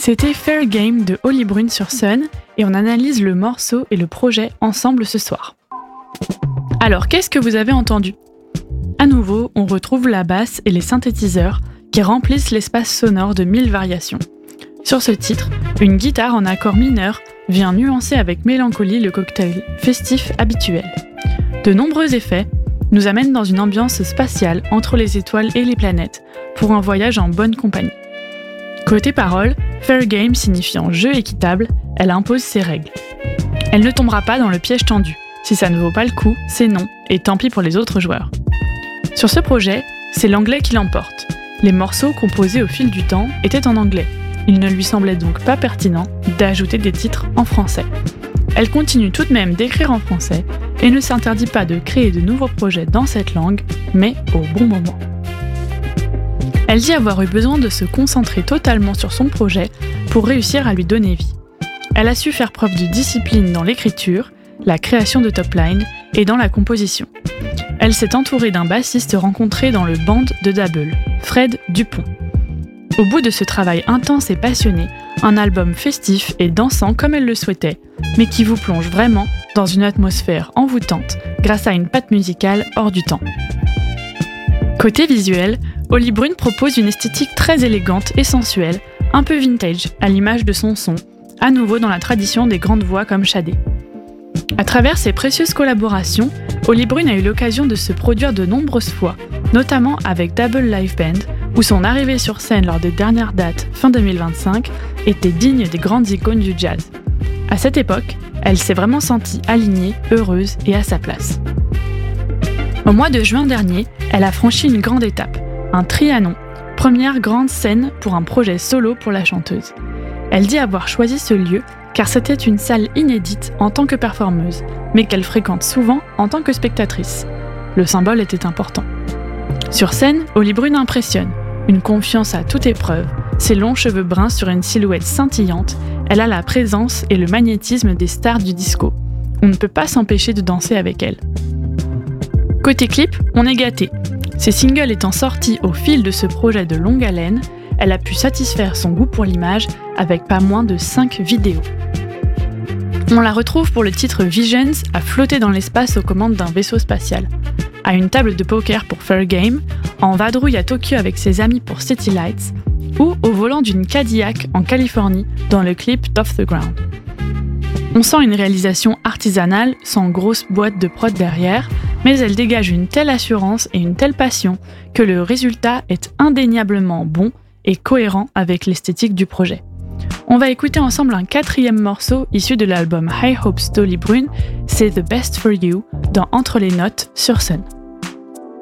C'était Fair Game de Holly Brune sur Sun et on analyse le morceau et le projet ensemble ce soir. Alors, qu'est-ce que vous avez entendu ? À nouveau, on retrouve la basse et les synthétiseurs qui remplissent l'espace sonore de 1000 variations. Sur ce titre, une guitare en accord mineur vient nuancer avec mélancolie le cocktail festif habituel. De nombreux effets nous amènent dans une ambiance spatiale entre les étoiles et les planètes pour un voyage en bonne compagnie. Côté paroles, Fair Game signifiant jeu équitable, elle impose ses règles. Elle ne tombera pas dans le piège tendu. Si ça ne vaut pas le coup, c'est non, et tant pis pour les autres joueurs. Sur ce projet, c'est l'anglais qui l'emporte. Les morceaux composés au fil du temps étaient en anglais. Il ne lui semblait donc pas pertinent d'ajouter des titres en français. Elle continue tout de même d'écrire en français et ne s'interdit pas de créer de nouveaux projets dans cette langue, mais au bon moment. Elle dit avoir eu besoin de se concentrer totalement sur son projet pour réussir à lui donner vie. Elle a su faire preuve de discipline dans l'écriture, la création de top line et dans la composition. Elle s'est entourée d'un bassiste rencontré dans le band de Dabble, Fred Dupont. Au bout de ce travail intense et passionné, un album festif et dansant comme elle le souhaitait, mais qui vous plonge vraiment dans une atmosphère envoûtante grâce à une patte musicale hors du temps. Côté visuel, Holly Brune propose une esthétique très élégante et sensuelle, un peu vintage, à l'image de son son, à nouveau dans la tradition des grandes voix comme Sade. À travers ses précieuses collaborations, Holly Brune a eu l'occasion de se produire de nombreuses fois, notamment avec Dabble Live Band, où son arrivée sur scène lors des dernières dates fin 2025 était digne des grandes icônes du jazz. À cette époque, elle s'est vraiment sentie alignée, heureuse et à sa place. Au mois de juin dernier, elle a franchi une grande étape, un Trianon, première grande scène pour un projet solo pour la chanteuse. Elle dit avoir choisi ce lieu car c'était une salle inédite en tant que performeuse, mais qu'elle fréquente souvent en tant que spectatrice. Le symbole était important. Sur scène, Holly Brune impressionne, une confiance à toute épreuve, ses longs cheveux bruns sur une silhouette scintillante, elle a la présence et le magnétisme des stars du disco. On ne peut pas s'empêcher de danser avec elle. Côté clip, on est gâté. Ses singles étant sortis au fil de ce projet de longue haleine, elle a pu satisfaire son goût pour l'image avec pas moins de 5 vidéos. On la retrouve pour le titre Visions à flotter dans l'espace aux commandes d'un vaisseau spatial, à une table de poker pour Fair Game, en vadrouille à Tokyo avec ses amis pour City Lights, ou au volant d'une Cadillac en Californie dans le clip d'Off the Ground. On sent une réalisation artisanale sans grosse boîte de prod derrière, mais elle dégage une telle assurance et une telle passion que le résultat est indéniablement bon et cohérent avec l'esthétique du projet. On va écouter ensemble un 4e morceau issu de l'album High Hopes d'Holly Brune, c'est The Best For You dans Entre les Notes sur Sun.